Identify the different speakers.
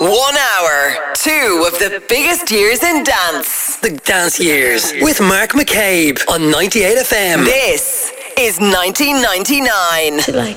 Speaker 1: 1 hour. 2 of the biggest years in dance.
Speaker 2: The Dance Years with Mark McCabe on 98 FM.
Speaker 1: This is 1999.